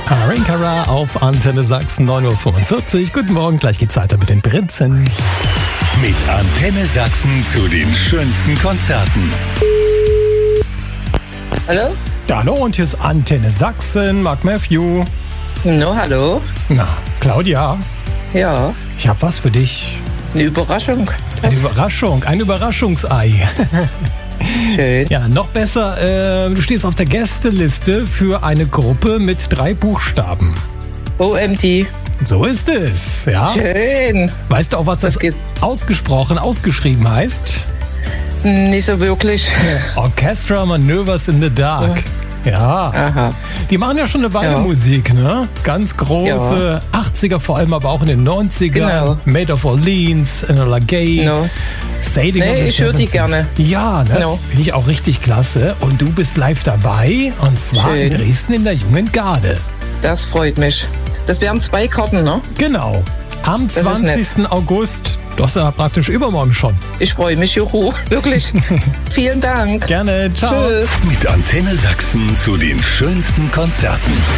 Arinkara auf Antenne Sachsen, 9.45 Uhr. Guten Morgen, gleich geht's weiter mit den Prinzen. Mit Antenne Sachsen zu den schönsten Konzerten. Hallo? Ja, hallo, und hier ist Antenne Sachsen, Mark Matthew. No, hallo? Na, Claudia, Ja, ich habe was für dich. eine Überraschung. Eine Überraschung, ein Überraschungsei. Schön. Ja, noch besser, du stehst auf der Gästeliste für eine Gruppe mit 3 Buchstaben. OMT. So ist es, ja. Schön. Weißt du auch, was das gibt's. ausgeschrieben heißt? Nicht so wirklich. Orchestra Manoeuvres in the Dark. Ja, Aha. die machen ja schon eine Weile Ja. Musik, ne? Ganz große, 80er vor allem, aber auch in den 90ern. Genau. Made of Orleans, Enola Gay, No. Sailing Nee, on the ich höre die Seven Seas. gerne. Ja, ne? No. Finde ich auch richtig klasse. Und du bist live dabei, und zwar in Schön. Dresden in der Jungen Garde. Das freut mich. Das wären 2 Karten, ne? Genau. Am Das ist nett. 20. August. Das ist ja praktisch übermorgen schon. Ich freue mich, juhu. Wirklich. Vielen Dank. Gerne, ciao. Tschüss. Mit Antenne Sachsen zu den schönsten Konzerten.